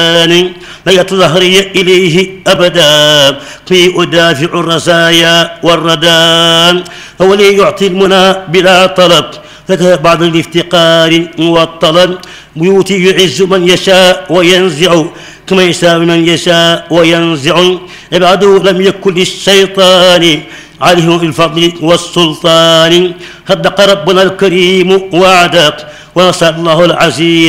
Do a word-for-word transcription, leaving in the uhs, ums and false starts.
لا ظهري إليه أبدا في أدافع الرزايا والردان هو لي يعطي المنى بلا طلب بعد الافتقار والطلب بيوتي يعز من يشاء وينزع كما يشاء من يشاء وينزع عباده لم يكن للشيطان عليهم الفضل والسلطان صدق ربنا الكريم وعدك ونصر الله العزيز